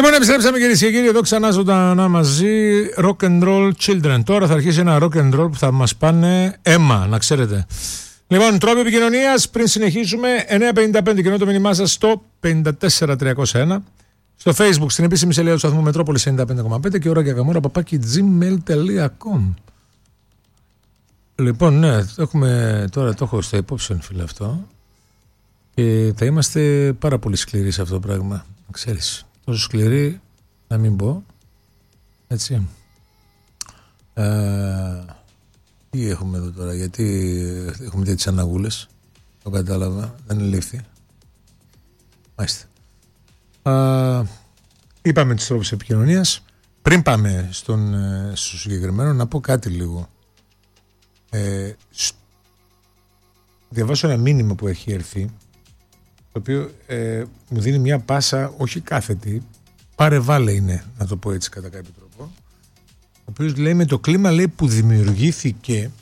Λοιπόν, επιστρέψαμε κυρίες και κύριοι εδώ ξανά ζωντανά μαζί. Rock and roll children. Τώρα θα αρχίσει ένα rock and roll που θα μας πάνε αίμα, να ξέρετε. Λοιπόν, τρόποι επικοινωνίας πριν συνεχίσουμε. 955 και το μήνυμά σας στο 54301. Στο Facebook, στην επίσημη σελίδα του σταθμού Μετρόπολης 95,5 και ώρα και καμόρα @gmail.com. Λοιπόν, ναι, έχουμε, τώρα το έχω στα υπόψη, φίλε, αυτό. Και θα είμαστε πάρα πολύ σκληροί σε αυτό το πράγμα, να ξέρεις. Τόσο σκληροί, να μην πω. Έτσι. Τι έχουμε εδώ τώρα, γιατί έχουμε τέτοιες αναγούλες. Το κατάλαβα, δεν είναι λήφθη. Μάλιστα. Είπαμε τους τρόπους επικοινωνίας. Πριν πάμε στο συγκεκριμένο, να πω κάτι λίγο. Διαβάσω ένα μήνυμα που έχει έρθει, το οποίο μου δίνει μια πάσα, όχι κάθετη, πάρε-βάλε είναι, να το πω έτσι κατά κάποιο τρόπο, ο οποίος λέει με το κλίμα, λέει, που δημιουργήθηκε,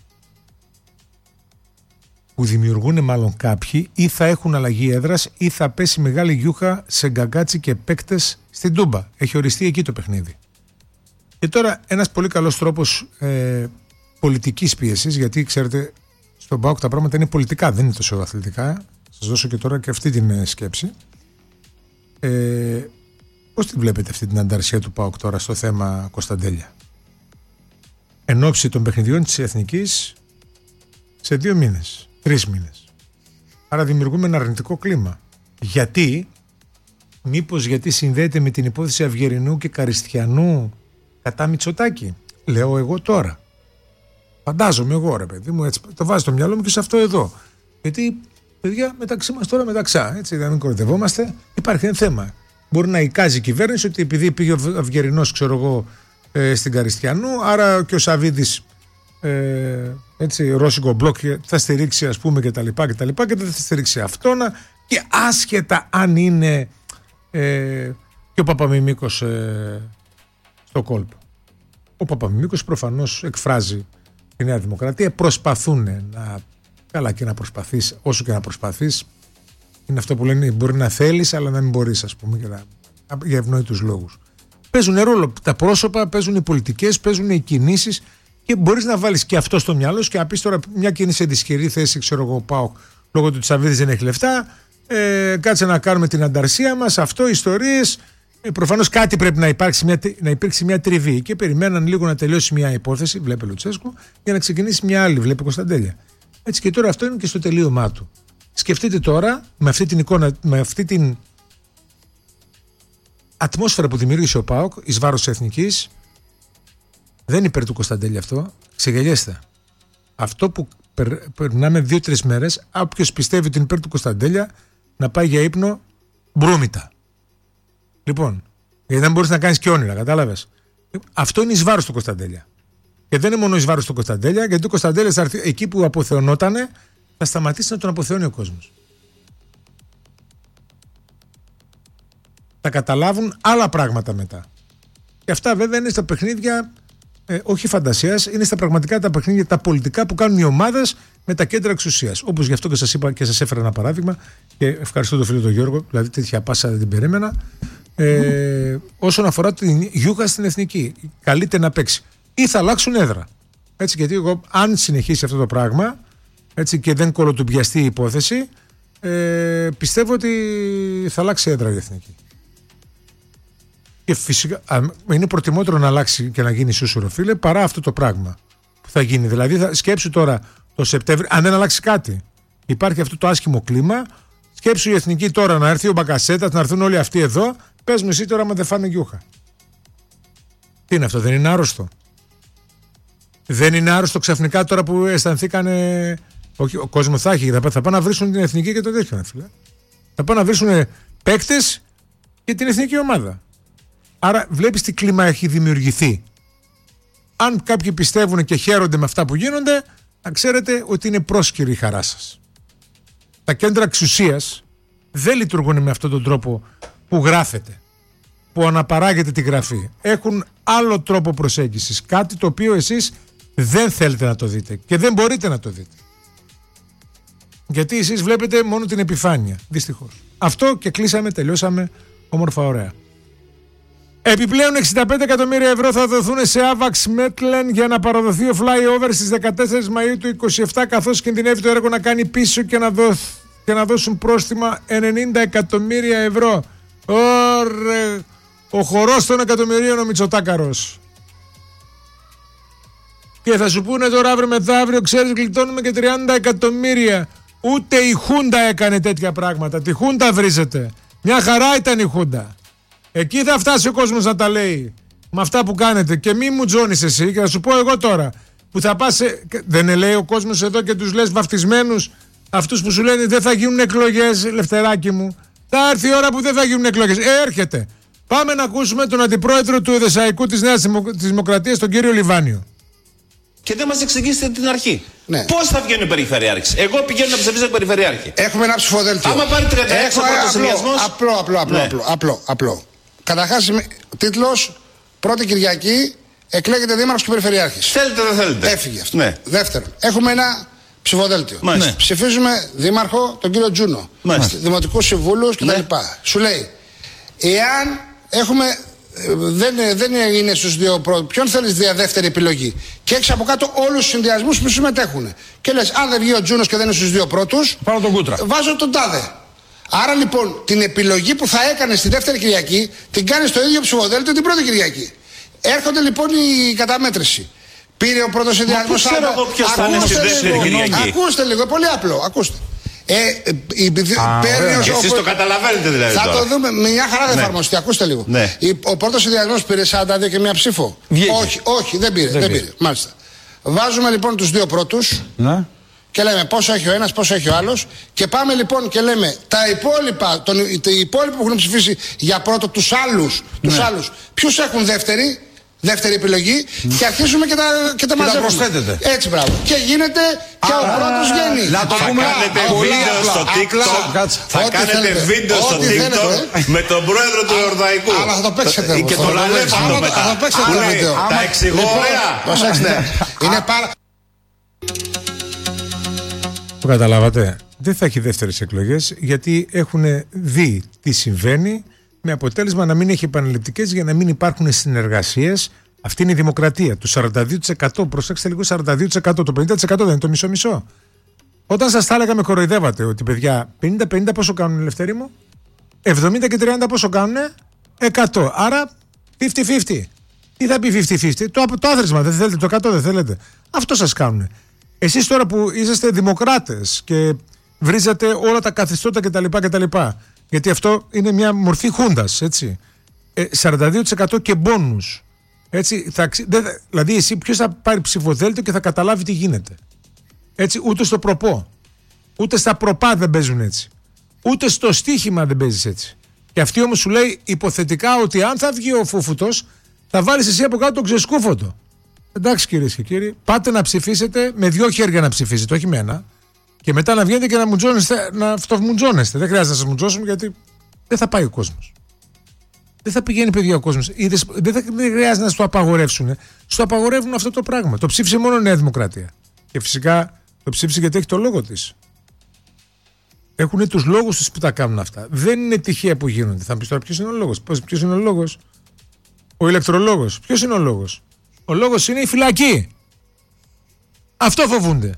που δημιουργούν μάλλον κάποιοι, ή θα έχουν αλλαγή έδρας ή θα πέσει μεγάλη γιούχα σε γκαγκάτσι και παίκτες στην Τούμπα. Έχει οριστεί εκεί το παιχνίδι. Και τώρα ένας πολύ καλός τρόπος πολιτικής πίεσης, γιατί ξέρετε στον ΠΑΟΚ τα πράγματα είναι πολιτικά, δεν είναι τόσο αθλητικά. Σας δώσω και τώρα και αυτή την σκέψη. Πώς τη βλέπετε αυτή την ανταρσία του ΠΑΟΚ τώρα στο θέμα Κωνσταντέλια? Εν ώψη των παιχνιδιών της Εθνικής σε 2 μήνες, 3 μήνες. Άρα δημιουργούμε ένα αρνητικό κλίμα. Γιατί? Μήπως γιατί συνδέεται με την υπόθεση Αυγερινού και Καριστιανού κατά Μητσοτάκη? Λέω εγώ τώρα. Φαντάζομαι εγώ, ρε παιδί μου, έτσι, το βάζω στο μυαλό μου και σε αυτό εδώ. Γιατί, παιδιά, μεταξύ μας τώρα μεταξά, έτσι, δεν μην κοροϊδευόμαστε, υπάρχει ένα θέμα. Μπορεί να εικάζει η κυβέρνηση ότι επειδή πήγε ο Αυγερινός, ξέρω εγώ, στην Καριστιανού, άρα και ο Σαββίδης, έτσι, ρώσικο μπλοκ θα στηρίξει, ας πούμε, και τα λοιπά και δεν θα στηρίξει αυτόν, και άσχετα αν είναι και ο Παπαμιμίκος στο κόλπο. Ο Παπαμιμίκος προφανώς εκφράζει η Νέα Δημοκρατία, προσπαθούν να, καλά, και να προσπαθείς, όσο και να προσπαθείς, είναι αυτό που λένε, μπορεί να θέλεις αλλά να μην μπορείς, ας πούμε, για ευνόητους λόγους. Παίζουν ρόλο τα πρόσωπα, παίζουν οι πολιτικές, παίζουν οι κινήσεις, και μπορείς να βάλεις και αυτό στο μυαλό σου και να πεις τώρα μια κίνηση σε δυσχερή θέση, ξέρω εγώ, πάω λόγω του Τσαβίδης δεν έχει λεφτά, κάτσε να κάνουμε την ανταρσία μας, αυτό, ιστορίες. Προφανώς κάτι πρέπει να υπάρξει μια τριβή, και περιμέναν λίγο να τελειώσει μια υπόθεση, βλέπε Λουτσέσκου, για να ξεκινήσει μια άλλη, βλέπε Κωνσταντέλια. Έτσι, και τώρα αυτό είναι και στο τελείωμά του. Σκεφτείτε τώρα, με αυτή την εικόνα, με αυτή την ατμόσφαιρα που δημιούργησε ο ΠΑΟΚ εις βάρος της Εθνικής, δεν είναι υπέρ του Κωνσταντέλια αυτό, ξεγελιέστε. Αυτό που περνάμε 2-3 μέρες, όποιος πιστεύει ότι είναι υπέρ του Κωνσταντέλια, να πάει για ύπνο μπρούμητα. Λοιπόν, γιατί δεν μπορείς να κάνεις και όνειρα, κατάλαβες. Αυτό είναι εις βάρος του Κωνσταντέλια. Και δεν είναι μόνο εις βάρος του Κωνσταντέλια, γιατί ο Κωνσταντέλιας θα έρθει εκεί που αποθεωνότανε, θα σταματήσει να τον αποθεώνει ο κόσμος. Θα καταλάβουν άλλα πράγματα μετά. Και αυτά βέβαια είναι στα παιχνίδια, όχι φαντασίας, είναι στα πραγματικά τα παιχνίδια, τα πολιτικά που κάνουν οι ομάδες με τα κέντρα εξουσίας. Όπως γι' αυτό και σας είπα και σας έφερα ένα παράδειγμα, και ευχαριστώ τον φίλο τον Γιώργο, δηλαδή τέτοια πάσα δεν την περίμενα. Όσον αφορά την γιούχα στην Εθνική, καλείται να παίξει ή θα αλλάξουν έδρα. Έτσι, γιατί εγώ, αν συνεχίσει αυτό το πράγμα, έτσι, και δεν κολοτουμπιαστεί η υπόθεση, πιστεύω ότι θα αλλάξει έδρα η Εθνική. Και φυσικά είναι προτιμότερο να αλλάξει και να γίνει σούσουρο, φίλε, παρά αυτό το πράγμα που θα γίνει. Δηλαδή, σκέψου τώρα το Σεπτέμβριο, αν δεν αλλάξει κάτι, υπάρχει αυτό το άσχημο κλίμα. Σκέψου η Εθνική τώρα να έρθει ο Μπακασέτας, να έρθουν όλοι αυτοί εδώ. Πες μου εσύ τώρα, άμα δεν φάνε γιούχα. Τι είναι αυτό, δεν είναι άρρωστο? Δεν είναι άρρωστο ξαφνικά τώρα που αισθανθήκανε? Όχι, ο κόσμος θα έχει, θα πάνε να βρίσουν την Εθνική και το τέτοιο, φίλε. Θα πάνε να βρίσουν παίκτες και την εθνική ομάδα. Άρα βλέπεις τι κλίμα έχει δημιουργηθεί. Αν κάποιοι πιστεύουν και χαίρονται με αυτά που γίνονται, να ξέρετε ότι είναι πρόσκυρη η χαρά σας. Τα κέντρα εξουσίας δεν λειτουργούν με αυτόν τον τρόπο που γράφεται, που αναπαράγεται τη γραφή. Έχουν άλλο τρόπο προσέγγισης, κάτι το οποίο εσείς δεν θέλετε να το δείτε και δεν μπορείτε να το δείτε. Γιατί εσείς βλέπετε μόνο την επιφάνεια, δυστυχώς. Αυτό και κλείσαμε, τελειώσαμε, όμορφα, ωραία. Επιπλέον 65 εκατομμύρια ευρώ θα δοθούν σε Avax Metlen για να παραδοθεί ο flyover στις 14 Μαΐου του 27, καθώς κινδυνεύει το έργο να κάνει πίσω και να δώσουν πρόστιμα 90 εκατομμύρια ευρώ. Ωρε, ο χορός των εκατομμυρίων ο Μητσοτάκαρος. Και θα σου πούνε τώρα αύριο μεθαύριο, ξέρεις, γλιτώνουμε και 30 εκατομμύρια. Ούτε η Χούντα έκανε τέτοια πράγματα. Τη Χούντα βρίζετε. Μια χαρά ήταν η Χούντα. Εκεί θα φτάσει ο κόσμος να τα λέει με αυτά που κάνετε. Και μη μου τζώνεις εσύ. Και θα σου πω εγώ τώρα που θα πας δεν λέει ο κόσμος εδώ και τους λες βαφτισμένους, αυτούς που σου λένε δεν θα γίνουν εκλογές, Λευτεράκι μου. Θα έρθει η ώρα που δεν θα γίνουν εκλογές. Έρχεται. Πάμε να ακούσουμε τον αντιπρόεδρο του Εδεσσαϊκού της Νέας Δημοκρατίας, τον κύριο Λιβάνιο. Και δεν μας εξηγήσετε την αρχή. Ναι. Πώς θα βγαίνει ο περιφερειάρχης? Εγώ πηγαίνω να ψηφίσω τον περιφερειάρχη. Έχουμε ένα ψηφοδέλτιο. Άμα πάρει 36 ο πρώτος συνδυασμός. Απλό. Καταρχάς, τίτλος πρώτη Κυριακή εκλέγεται δήμαρχος και περιφερειάρχης. Θέλετε, δεν θέλετε. Έφυγε αυτό. Ναι. Δεύτερον, έχουμε ένα ψηφοδέλτιο. Ναι. Ψηφίζουμε δήμαρχο τον κύριο Τζούνο. Δημοτικούς συμβούλους κτλ. Ναι. Σου λέει, εάν έχουμε. Δεν είναι στους δύο πρώτους. Ποιον θέλεις δεύτερη επιλογή? Και έχεις από κάτω όλους τους συνδυασμούς που συμμετέχουν. Και λες, αν δεν βγει ο Τζούνος και δεν είναι στους δύο πρώτους, πάρω τον Κούτρα. Βάζω τον τάδε. Άρα λοιπόν την επιλογή που θα έκανες τη δεύτερη Κυριακή την κάνεις στο ίδιο ψηφοδέλτιο την πρώτη Κυριακή. Έρχονται λοιπόν η καταμέτρηση. Πήρε ο πρώτος συνδυασμός. Ξέρω εγώ ποιος θα είναι στη δεύτερη Κυριακή. Ακούστε λίγο, πολύ απλό. Ακούστε. Και εσείς το καταλαβαίνετε δηλαδή. Θα το δούμε. Μια χαρά δεν εφαρμοστεί. Ακούστε λίγο. Ναι. Ο πρώτος συνδυασμός πήρε 42 και μία ψήφο. Όχι, δεν πήρε. Μάλιστα. Βάζουμε λοιπόν τους δύο πρώτους. Ναι. Και λέμε πόσο έχει ο ένας, πόσο έχει ο άλλος. Και πάμε λοιπόν και λέμε τα υπόλοιπα, οι υπόλοιποι που έχουν ψηφίσει για πρώτο, τους άλλους, ποιους έχουν δεύτερη επιλογή, και αρχίζουμε και τα μαζεύουμε. Έτσι, μπράβο. Και γίνεται και ο πρώτος βγαίνει. Να το πούμε. Θα κάνετε βίντεο στο TikTok με τον πρόεδρο του Εορδαϊκού. Αλλά θα το παίξετε. Και το λαλεύσετε μετά. Θα το παίξετε βίντεο. Τα εξηγώ ωραία. Προσέξτε. Είναι πάρα. Το καταλάβατε. Δεν θα έχει δεύτερες εκλογές, γιατί έχουν δει τι συμβαίνει, με αποτέλεσμα να μην έχει επαναληπτικές, για να μην υπάρχουν συνεργασίες. Αυτή είναι η δημοκρατία. Το 42%, προσέξτε λίγο, 42%, το 50% δεν είναι το μισό-μισό. Όταν σας τα έλεγα με κοροϊδεύατε ότι παιδιά 50-50 πόσο κάνουν, Ελευθέρη μου? 70 και 30 πόσο κάνουν? 100. Άρα 50-50. Τι θα πει 50-50? Το άθροισμα δεν θέλετε, το 100 δεν θέλετε. Αυτό σας κάνουν. Εσείς τώρα που είσαστε δημοκράτες και βρίζατε όλα τα καθεστώτα κτλ. Γιατί αυτό είναι μια μορφή χούντας, έτσι. 42% και μπόνους. Έτσι, δηλαδή εσύ ποιος θα πάρει ψηφοδέλτιο και θα καταλάβει τι γίνεται. Έτσι, ούτε στο προπό, ούτε στα προπά δεν παίζουν έτσι. Ούτε στο στοίχημα δεν παίζεις έτσι. Και αυτή όμως σου λέει υποθετικά ότι αν θα βγει ο φούφουτος, θα βάλεις εσύ από κάτω τον ξεσκούφωτο. Εντάξει κυρίες και κύριοι, πάτε να ψηφίσετε με δύο χέρια να ψηφίσετε, όχι με ένα. Και μετά να βγαίνετε και να αυτομουτζώνεστε. Δεν χρειάζεται να σας μουτζώσουμε, γιατί δεν θα πάει ο κόσμος. Δεν θα πηγαίνει, παιδιά, ο κόσμος. Δεν χρειάζεται να σου το απαγορεύσουν. Σου το απαγορεύουν αυτό το πράγμα. Το ψήφισε μόνο η Νέα Δημοκρατία. Και φυσικά το ψήφισε γιατί έχει το λόγο της. Έχουν τους λόγους τους που τα κάνουν αυτά. Δεν είναι τυχαία που γίνονται. Θα μου πεις τώρα ποιος είναι ο λόγος? Ποιος είναι ο λόγος? Ο ηλεκτρολόγος. Ποιος είναι ο λόγος? Ο λόγος είναι η φυλακή. Αυτό φοβούνται.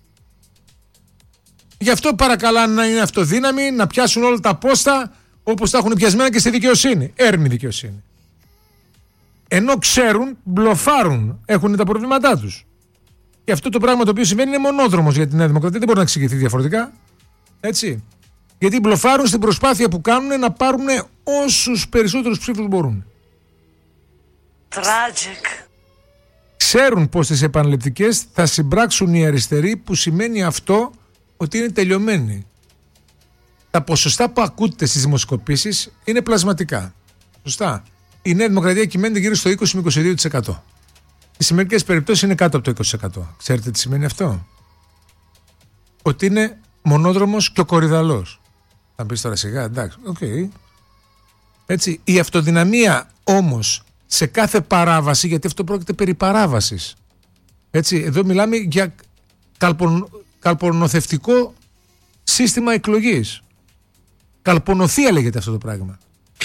Γι' αυτό παρακαλάνε να είναι αυτοδύναμοι, να πιάσουν όλα τα πόστα όπως τα έχουν πιασμένα και στη δικαιοσύνη. Έρμη δικαιοσύνη. Ενώ ξέρουν, μπλοφάρουν, έχουν τα προβλήματά τους. Και αυτό το πράγμα το οποίο συμβαίνει είναι μονόδρομος για την Νέα Δημοκρατία. Δεν μπορεί να εξηγηθεί διαφορετικά. Έτσι. Γιατί μπλοφάρουν στην προσπάθεια που κάνουν να πάρουν όσους περισσότερους ψήφους μπορούν. Tragic. Ξέρουν πως τις επαναληπτικές θα συμπράξουν οι αριστεροί, που σημαίνει αυτό ότι είναι τελειωμένοι. Τα ποσοστά που ακούτε στις δημοσκοπήσεις είναι πλασματικά. Σωστά. Η Νέα Δημοκρατία κυμαίνεται γύρω στο 20 με 22%. Σε μερικές περιπτώσεις είναι κάτω από το 20%. Ξέρετε τι σημαίνει αυτό? Ότι είναι μονόδρομος και ο κορυδαλός. Θα πεις τώρα σιγά, εντάξει, οκ. Έτσι, η αυτοδυναμία όμως σε κάθε παράβαση, γιατί αυτό πρόκειται περί παράβασης. Έτσι, εδώ μιλάμε για καλπονοθευτικό σύστημα εκλογής. Καλπονοθεία λέγεται αυτό το πράγμα. Λίγο νερό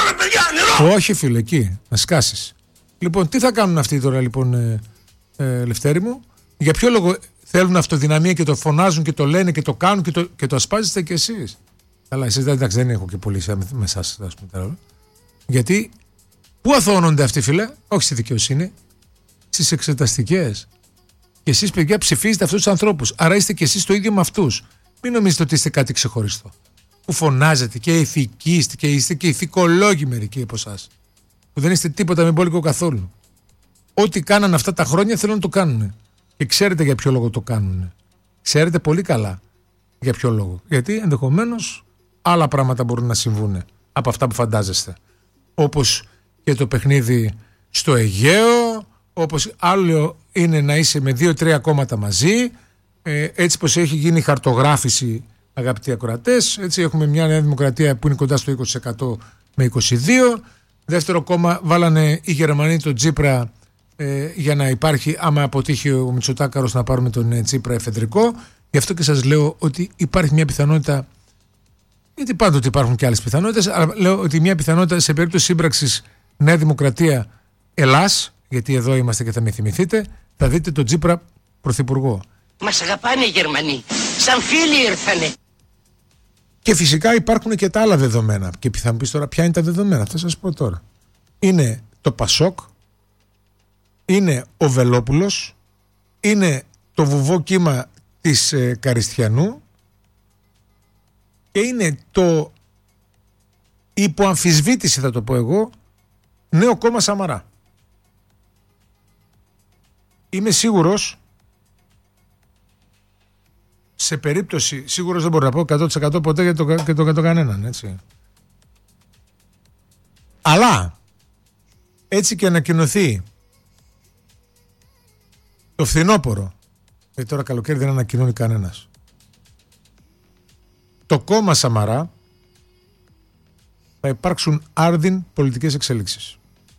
ρε παιδιά, νερό! Όχι φίλε, εκεί, να σκάσεις. Λοιπόν, τι θα κάνουν αυτοί τώρα λοιπόν, Λευτέρη μου? Για ποιο λόγο θέλουν αυτοδυναμία και το φωνάζουν και το λένε και το κάνουν και το ασπάζεστε κι εσείς? Αλλά εσείς εντάξει, δεν έχω και πολύ με εσάς. Γιατί, πού αθώνονται αυτοί φίλε? Όχι στη δικαιοσύνη, στις εξεταστικές. Και εσείς παιδιά ψηφίζετε αυτούς τους ανθρώπους. Άρα είστε κι εσείς το ίδιο με αυτούς. Μην νομίζετε ότι είστε κάτι ξεχωριστό. Που φωνάζετε και ηθικοί και είστε και ηθικολόγοι μερικοί από εσάς. Που δεν είστε τίποτα με μπόλικο καθόλου. Ό,τι κάνανε αυτά τα χρόνια θέλουν να το κάνουν. Και ξέρετε για ποιο λόγο το κάνουν. Ξέρετε πολύ καλά για ποιο λόγο. Γιατί ενδεχομένως άλλα πράγματα μπορούν να συμβούν από αυτά που φαντάζεστε. Όπως και το παιχνίδι στο Αιγαίο, όπως άλλο είναι να είσαι με 2-3 κόμματα μαζί, έτσι πως έχει γίνει η χαρτογράφηση, αγαπητοί ακροατές, έτσι έχουμε μια Νέα Δημοκρατία που είναι κοντά στο 20% με 22%. Δεύτερο κόμμα βάλανε οι Γερμανοί τον Τσίπρα για να υπάρχει, άμα αποτύχει ο Μητσοτάκαρος, να πάρουμε τον Τσίπρα εφεδρικό. Γι' αυτό και σας λέω ότι υπάρχει μια πιθανότητα, γιατί πάντοτε υπάρχουν και άλλες πιθανότητες, αλλά λέω ότι μια πιθανότητα σε περίπτωση σύμπραξης Νέα Δημοκρατία Ελλάς, γιατί εδώ είμαστε και θα με θυμηθείτε, θα δείτε τον Τσίπρα πρωθυπουργό. Μας αγαπάνε οι Γερμανοί, σαν φίλοι ήρθανε. Και φυσικά υπάρχουν και τα άλλα δεδομένα. Και θα μου πεις τώρα ποια είναι τα δεδομένα. Θα σας πω τώρα. Είναι το Πασόκ, είναι ο Βελόπουλος, είναι το βουβό κύμα της Καριστιανού και είναι το υποαμφισβήτηση, θα το πω εγώ, νέο κόμμα Σαμαρά. Είμαι σίγουρος, σε περίπτωση, σίγουρος δεν μπορώ να πω 100% ποτέ για το κανέναν, έτσι. Αλλά έτσι και ανακοινωθεί το φθινόπωρο, γιατί τώρα καλοκαίρι δεν ανακοινώνει κανένας, το κόμμα Σαμαρά, θα υπάρξουν άρδιν πολιτικές εξελίξεις.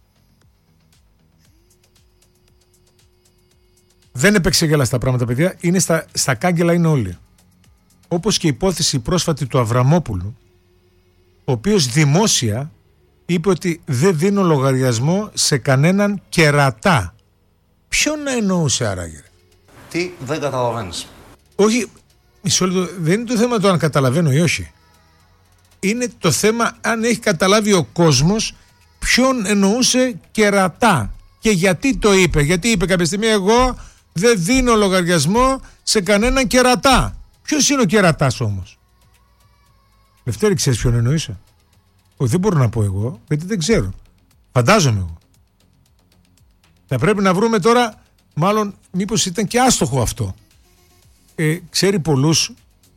Δεν επεξεγέλαστα τα πράγματα, παιδιά. Είναι στα κάγκελα, είναι όλοι. Όπως και η υπόθεση πρόσφατη του Αβραμόπουλου, ο οποίος δημόσια είπε ότι δεν δίνω λογαριασμό σε κανέναν κερατά. Ποιον να εννοούσε άραγε? Τι δεν καταλαβαίνεις? Όχι, μισό λεπτό, δεν είναι το θέμα το αν καταλαβαίνω ή όχι. Είναι το θέμα αν έχει καταλάβει ο κόσμος ποιον εννοούσε κερατά. Και γιατί το είπε? Γιατί είπε κάποια στιγμή εγώ δεν δίνω λογαριασμό σε κανέναν κερατά. Ποιος είναι ο κερατάς όμως? Λευτέρη, ξέρεις ποιον εννοήσε? Δεν μπορώ να πω εγώ, γιατί δεν ξέρω. Φαντάζομαι εγώ. Θα πρέπει να βρούμε τώρα, μάλλον μήπως ήταν και άστοχο αυτό. Ξέρει πολλούς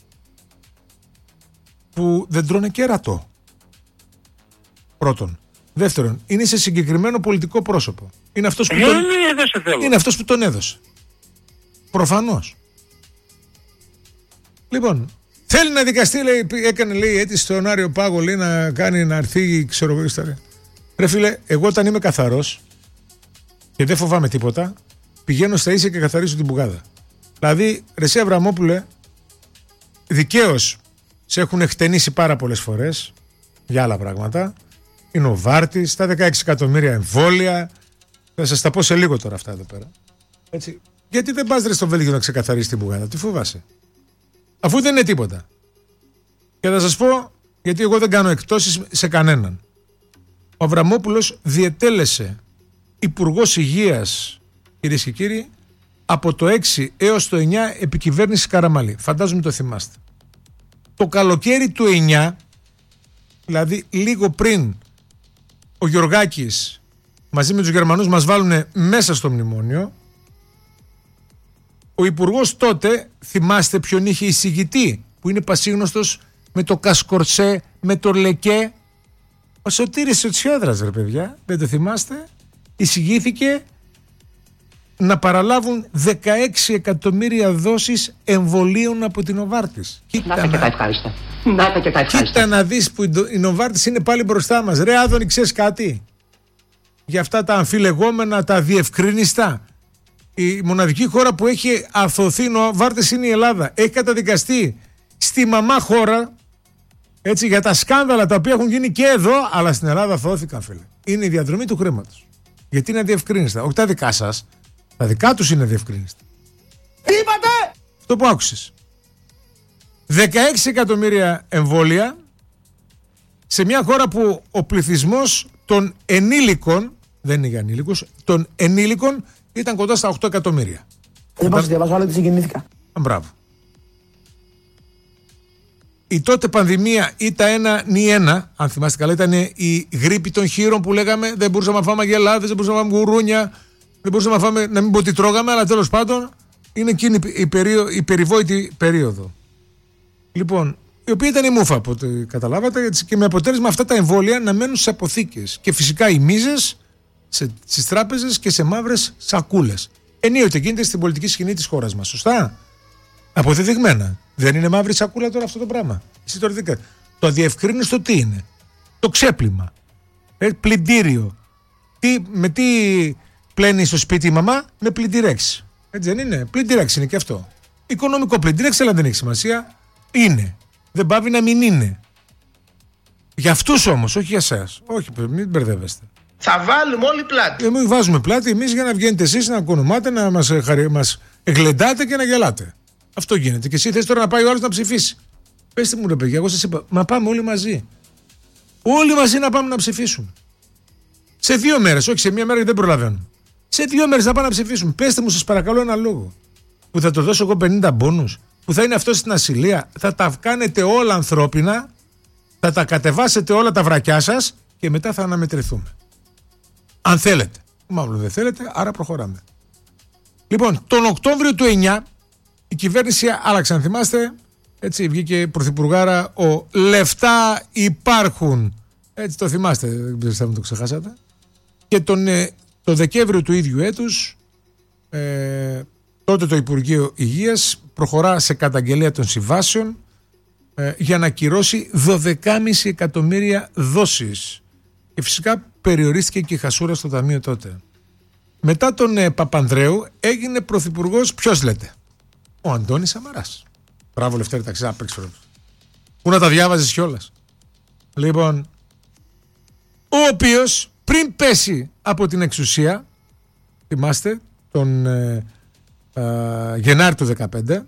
που δεν τρώνε κέρατο. Πρώτον. Δεύτερον, είναι σε συγκεκριμένο πολιτικό πρόσωπο. Είναι αυτός που τον έδωσε. Προφανώς. Λοιπόν, θέλει να δικαστεί, λέει, έκανε, λέει, αίτηση στον Άριο Πάγο, λέει, να έρθει, ξέρω εγώ, ρε φίλε, εγώ όταν είμαι καθαρός και δεν φοβάμαι τίποτα, πηγαίνω στα ίσια και καθαρίζω την μπουγάδα. Δηλαδή, ρε εσύ Αβραμόπουλε, δικαίως σε έχουν εκτενήσει πάρα πολλές φορές για άλλα πράγματα. Είναι ο Βάρτης, τα 16 εκατομμύρια εμβόλια. Θα σας τα πω σε λίγο τώρα αυτά εδώ πέρα. Έτσι. Γιατί δεν πας ρε στο Βέλγιο να ξεκαθαρίσεις την μπουγάδα? Τι φοβάσαι? Αφού δεν είναι τίποτα. Και θα σας πω, γιατί εγώ δεν κάνω εκτόσεις σε κανέναν. Ο Αβραμόπουλος διετέλεσε υπουργός υγείας, κυρίες και κύριοι, από το 6 έως το 9 επί κυβέρνησης Καραμαλή. Φαντάζομαι το θυμάστε. Το καλοκαίρι του 9, δηλαδή λίγο πριν ο Γιωργάκης μαζί με τους Γερμανούς μας βάλουν μέσα στο μνημόνιο, ο υπουργός τότε, θυμάστε ποιον είχε εισηγητή, που είναι πασίγνωστος με το κασκορσέ, με το λεκέ? Ο Σωτήρης Σοτσιόδρας, ρε παιδιά, δεν το θυμάστε? Εισηγήθηκε να παραλάβουν 16 εκατομμύρια δόσεις εμβολίων από την Νοβάρτης. Κοίτα να δεις που η Νοβάρτης είναι πάλι μπροστά μας. Ρε Άδωνη, ξέρεις κάτι? Για αυτά τα αμφιλεγόμενα, τα διευκρινιστά. Η μοναδική χώρα που έχει αθωθεί Νοβάρτης είναι η Ελλάδα. Έχει καταδικαστεί στη μαμά χώρα Έτσι, για τα σκάνδαλα τα οποία έχουν γίνει και εδώ, αλλά στην Ελλάδα θώθηκαν, φίλε. Είναι η διαδρομή του χρήματος. Γιατί είναι αδιευκρίνηστα. Όχι τα δικά σας, τα δικά τους είναι αδιευκρίνηστα. Τι είπατε? Αυτό που άκουσες. 16 εκατομμύρια εμβόλια σε μια χώρα που ο πληθυσμός των ενήλικων, δεν είναι για ανήλικους, των ενήλικων ήταν κοντά στα 8 εκατομμύρια. Δεν πάω να διαβάσω, αλλά συγκινήθηκα. Μπράβο. Η τότε πανδημία ήταν 1-1, αν θυμάστε καλά, ήταν η γρίπη των χείρων που λέγαμε, δεν μπορούσαμε να φάμε αγελάδες, δεν μπορούσαμε να φάμε γουρούνια, δεν μπορούσαμε να φάμε, να μην πω τι τρώγαμε, αλλά τέλος πάντων είναι εκείνη η περιβόητη περίοδο. Λοιπόν, η οποία ήταν η μούφα, από ό,τι καταλάβατε, και με αποτέλεσμα αυτά τα εμβόλια να μένουν στις αποθήκες. Και φυσικά οι μίζες στις τράπεζες και σε μαύρες σακούλες. Ενίοτε γίνεται στην πολιτική σκηνή της χώρας μας, σωστά. Αποδεδειγμένα. Δεν είναι μαύρη σακούλα τώρα αυτό το πράγμα. Εσύ τώρα δείτε. Το αδιευκρίνιστο τι είναι? Το ξέπλυμα. Πλυντήριο. Με τι πλένει στο σπίτι η μαμά? Με πλυντηρέξ. Έτσι δεν είναι? Πλυντηρέξ είναι και αυτό. Οικονομικό πλυντηρέξ, αλλά δεν έχει σημασία. Είναι. Δεν πάβει να μην είναι. Για αυτούς όμως, όχι για εσάς. Όχι, μην μπερδεύεστε. Θα βάλουμε όλοι πλάτη. Εμείς βάζουμε πλάτη εμείς για να βγαίνετε εσείς, να κονομάτε, να μας εγλεντάτε και να γελάτε. Αυτό γίνεται. Και εσύ θες τώρα να πάει ο άλλος να ψηφίσει. Πέστε μου ρε παιδιά, εγώ σας είπα, μα πάμε όλοι μαζί. Όλοι μαζί να πάμε να ψηφίσουμε. Σε 2 μέρες, όχι σε 1 μέρα γιατί δεν προλαβαίνουν. Σε 2 μέρες να πάμε να ψηφίσουμε. Πέστε μου σας παρακαλώ ένα λόγο. Που θα το δώσω εγώ 50 μπόνους. Που θα είναι αυτό στην ασυλία. Θα τα κάνετε όλα ανθρώπινα. Θα τα κατεβάσετε όλα τα βρακιά σας και μετά θα αναμετρηθούμε. Αν θέλετε. Μάλλον δεν θέλετε, άρα προχωράμε. Λοιπόν, τον Οκτώβριο του 9 η κυβέρνηση άλλαξε, αν θυμάστε. Έτσι βγήκε πρωθυπουργάρα ο λεφτά υπάρχουν. Έτσι το θυμάστε, δεν πιστεύω να το ξεχάσατε. Και το Δεκέμβριο του ίδιου έτους τότε το Υπουργείο Υγείας προχωρά σε καταγγελία των συμβάσεων για να ακυρώσει 12,5 εκατομμύρια δόσεις. Και φυσικά περιορίστηκε και η χασούρα στο ταμείο τότε. Μετά τον Παπανδρέου έγινε πρωθυπουργός, ποιος λέτε? Ο Αντώνης Σαμαράς. Μπράβο Λευτέρη Ταξιά, απέξω. Πού να τα διάβαζες κιόλας. Λοιπόν, ο οποίος πριν πέσει από την εξουσία, θυμάστε, τον Γενάρη του 2015,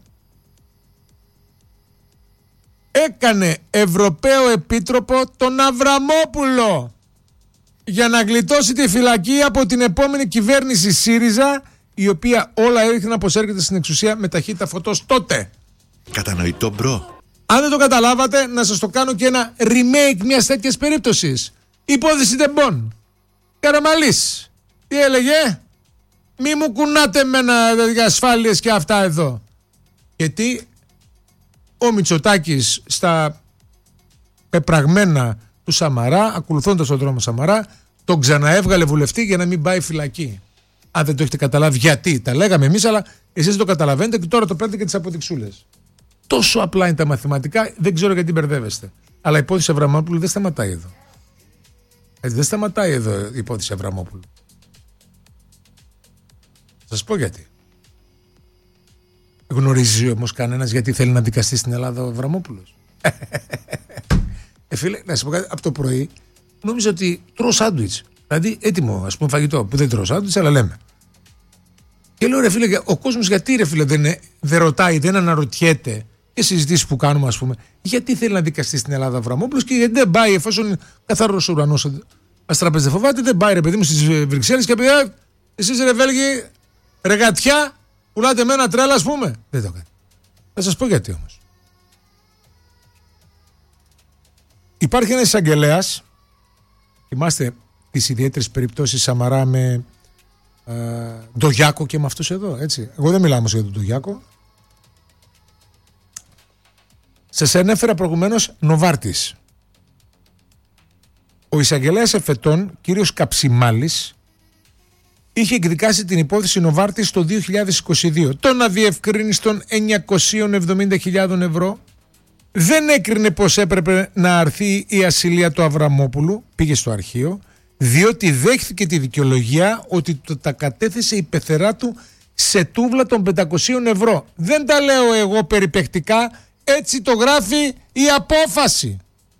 έκανε Ευρωπαίο Επίτροπο τον Αβραμόπουλο για να γλιτώσει τη φυλακή από την επόμενη κυβέρνηση ΣΥΡΙΖΑ, η οποία όλα έδειχναν πως έρχεται στην εξουσία με ταχύτητα φωτός τότε. Κατανοητό μπρο. Αν δεν το καταλάβατε, να σας το κάνω και ένα remake μιας τέτοιας περίπτωσης. Υπόθεση Τεμπών. Καραμαλής. Τι έλεγε? Μη μου κουνάτε εμένα για ασφάλειες και αυτά εδώ. Γιατί ο Μητσοτάκης στα πεπραγμένα του Σαμαρά, ακολουθώντας τον δρόμο Σαμαρά, τον ξαναέβγαλε βουλευτή για να μην πάει φυλακή. Αν δεν το έχετε καταλάβει γιατί, τα λέγαμε εμείς, αλλά εσείς το καταλαβαίνετε και τώρα το παίρνετε και τις αποδειξούλες. Τόσο απλά είναι τα μαθηματικά, δεν ξέρω γιατί μπερδεύεστε. Αλλά η υπόθεση Αβραμόπουλου δεν σταματάει εδώ. Δεν σταματάει εδώ η υπόθεση Αβραμόπουλου. Θα σας πω γιατί. Γνωρίζει όμως κανένας γιατί θέλει να δικαστεί στην Ελλάδα ο Αβραμόπουλος? Φίλε, να σας πω κάτι, από το πρωί νόμιζα ότι τρώω σάντουιτς. Δηλαδή έτοιμο, ας πούμε, φαγητό που δεν τρώω σάντουιτς, αλλά λέμε. Και λέω ρε φίλε, ο κόσμος γιατί ρε φίλε δεν ρωτάει, δεν αναρωτιέται και συζητήσεις που κάνουμε, ας πούμε, γιατί θέλει να δικαστεί στην Ελλάδα ο Αβραμόπουλος και γιατί δεν πάει, εφόσον καθαρός ουρανός αστραπές δεν φοβάται, δεν πάει ρε παιδί μου στις Βρυξέλλες και πει εσείς ρε Βέλγοι, ρε γατιά, πουλάτε με ένα τρέλα, ας πούμε. Δεν το κάνει. Θα σας πω γιατί όμως. Υπάρχει ένας εισαγγελέας, θυμάστε τις ιδιαίτερες περιπτώσεις Σαμαρά με Ντογιάκο και με αυτούς εδώ, έτσι. Εγώ δεν μιλάω όμως για τον Ντογιάκο. Σας ανέφερα προηγουμένως Νοβάρτης. Ο εισαγγελέας εφετών, κύριος Καψιμάλης, είχε εκδικάσει την υπόθεση Νοβάρτης το 2022. Τον αδιευκρίνιστον 970.000 ευρώ. Δεν έκρινε πως έπρεπε να αρθεί η ασυλία του Αβραμόπουλου, πήγε στο αρχείο, διότι δέχθηκε τη δικαιολογία ότι τα κατέθεσε η πεθερά του σε τούβλα των 500 ευρώ. Δεν τα λέω εγώ περιπαικτικά, έτσι το γράφει η απόφαση.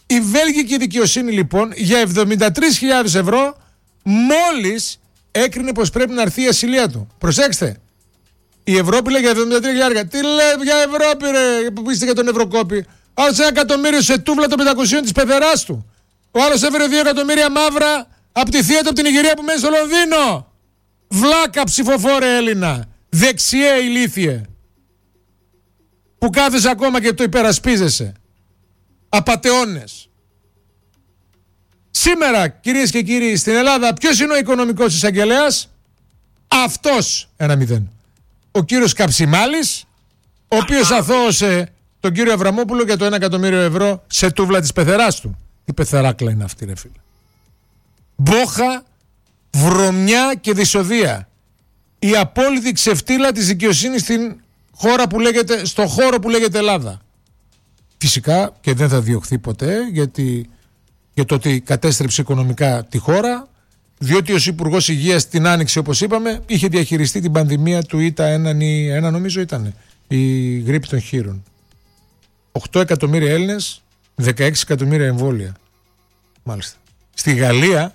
Η βέλγικη δικαιοσύνη λοιπόν για 73.000 ευρώ μόλις έκρινε πως πρέπει να έρθει η ασυλία του. Προσέξτε. Η Ευρώπη λέει για 73.000. Τι λέει για Ευρώπη ρε που είστε για τον Ευρωκόπη. Άλλος 1 εκατομμύριο σε τούβλα των 500 της πεθεράς του. Ο άλλος έφερε 2 εκατομμύρια μαύρα από τη θεία του από την Ιγυρία που μένει στο Λονδίνο. Βλάκα ψηφοφόρε Έλληνα. Δεξιέ ηλίθιε. Που κάθεσαι ακόμα και το υπερασπίζεσαι. Απατεώνες. Σήμερα κυρίες και κύριοι στην Ελλάδα ποιος είναι ο οικονομικός εισαγγελέας? Αυτός 1-0. Ο κύριος Καψιμάλης, ο οποίος αθώωσε τον κύριο Αβραμόπουλο για το 1 εκατομμύριο ευρώ σε τούβλα της πεθεράς του. Η πεθεράκλα είναι αυτή ρε φίλε. Μπόχα, βρωμιά και δυσοδεία. Η απόλυτη ξεφτύλα της δικαιοσύνης στο χώρο που λέγεται Ελλάδα. Φυσικά και δεν θα διωχθεί ποτέ για το ότι κατέστρεψε οικονομικά τη χώρα, διότι ως Υπουργός Υγείας την Άνοιξη όπως είπαμε είχε διαχειριστεί την πανδημία του ΙΤΑ 1 νομίζω ήταν η γρίπη των χείρων. 8 εκατομμύρια Έλληνες, 16 εκατομμύρια εμβόλια. Μάλιστα. Στη Γαλλία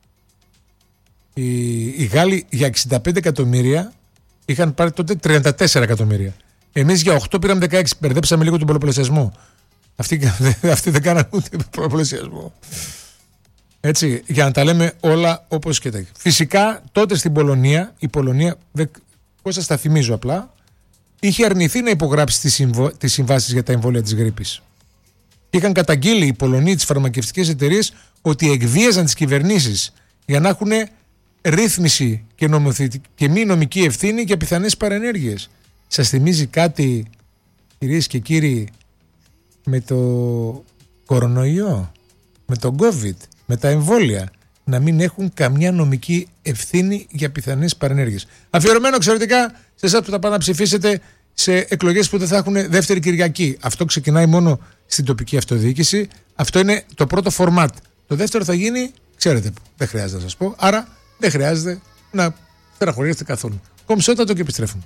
οι Γάλλοι για 65 εκατομμύρια είχαν πάρει τότε 34 εκατομμύρια. Εμείς για 8 πήραμε 16. Μπερδέψαμε λίγο τον πολλαπλασιασμό. Αυτοί δεν κάναν ούτε πολλαπλασιασμό. Έτσι, για να τα λέμε όλα όπως και τα. Φυσικά τότε στην Πολωνία, η Πολωνία, πώς σας τα θυμίζω απλά, είχε αρνηθεί να υπογράψει τις συμβάσεις για τα εμβόλια της γρίπης. Είχαν καταγγείλει οι Πολωνοί, τις φαρμακευτικές εταιρείες, ότι εκβίαζαν τις κυβερνήσεις για να έχουν ρύθμιση και μη νομική ευθύνη για πιθανές παρενέργειες. Σας θυμίζει κάτι, κυρίες και κύριοι, με το κορονοϊό, με το COVID, με τα εμβόλια, να μην έχουν καμιά νομική ευθύνη για πιθανές παρενέργειες. Αφιερωμένο εξαιρετικά σε εσάς που θα πάνε να ψηφίσετε σε εκλογές που δεν θα έχουν δεύτερη Κυριακή. Αυτό ξεκινάει μόνο στην τοπική αυτοδιοίκηση. Αυτό είναι το πρώτο φορμάτ. Το δεύτερο θα γίνει, ξέρετε που, δεν χρειάζεται να σας πω, άρα δεν χρειάζεται να στεναχωριέστε καθόλου. Κομψότατο και επιστρέφουμε.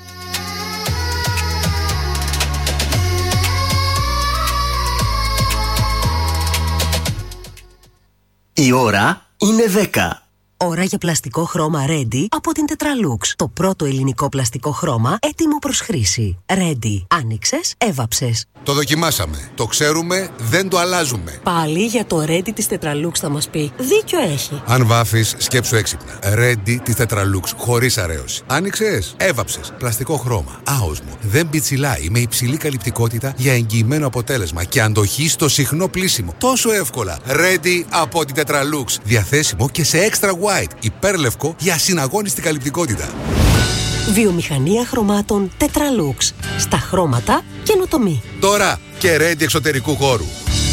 Η ώρα είναι 10. Ώρα για πλαστικό χρώμα Ready από την Tetralux. Το πρώτο ελληνικό πλαστικό χρώμα έτοιμο προς χρήση. Ready. Άνοιξες, έβαψες. Το δοκιμάσαμε. Το ξέρουμε, δεν το αλλάζουμε. Πάλι για το Ready της Tetralux θα μας πει. Δίκιο έχει. Αν βάφεις, σκέψου έξυπνα. Ready της Tetralux, χωρίς αρέωση. Άνοιξες, έβαψες. Πλαστικό χρώμα. Άοσμο. Δεν πιτσιλάει, με υψηλή καλυπτικότητα για εγγυημένο αποτέλεσμα και αντοχή στο συχνό πλύσιμο. Τόσο εύκολα. Ready από την Tetralux. Διαθέσιμο και σε extra white. Υπέρλευκο για ασυναγώνιστη καλυπτικότητα. Βιομηχανία χρωμάτων Tetralux. Στα χρώματα καινοτομή. Τώρα και Ready εξωτερικού χώρου.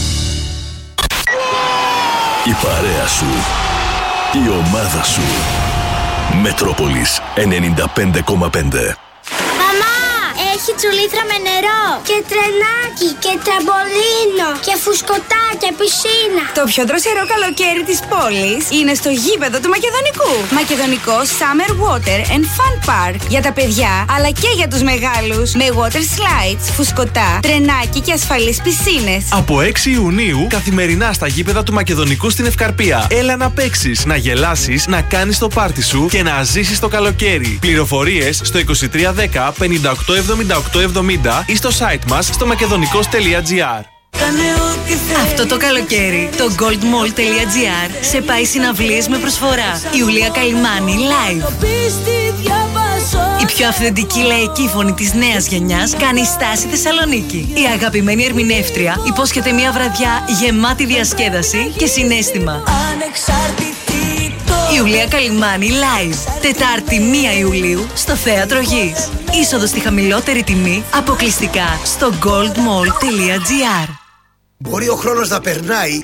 Η παρέα σου. Η ομάδα σου. Μετρόπολης 95,5. Έχει τσουλήθρα με νερό και τρενάκι και τραμπολίνο και φουσκωτά και πισίνα. Το πιο δροσερό καλοκαίρι της πόλης είναι στο γήπεδο του Μακεδονικού. Μακεδονικό Summer Water and Fun Park. Για τα παιδιά αλλά και για τους μεγάλους. Με water slides, φουσκωτά, τρενάκι και ασφαλείς πισίνες. Από 6 Ιουνίου καθημερινά στα γήπεδα του Μακεδονικού στην Ευκαρπία. Έλα να παίξεις, να γελάσεις, να κάνεις το πάρτι σου και να ζήσεις το καλοκαίρι. Πληροφορίες στο 2310 587870 ή στο site μας στο makedonικos.gr. Αυτό το καλοκαίρι το goldmall.gr σε πάει συναυλίες με προσφορά. Ιουλία Καλυμάνη live. Η πιο αυθεντική λαϊκή φωνή της νέας γενιάς κάνει στάση Θεσσαλονίκη. Η αγαπημένη ερμηνεύτρια υπόσχεται μια βραδιά γεμάτη διασκέδαση και συναίσθημα. Ιουλία Καλυμάνη live. Τετάρτη 1 Ιουλίου στο Θέατρο Γης. Είσοδο στη χαμηλότερη τιμή αποκλειστικά στο goldmall.gr. Μπορεί ο χρόνος να περνάει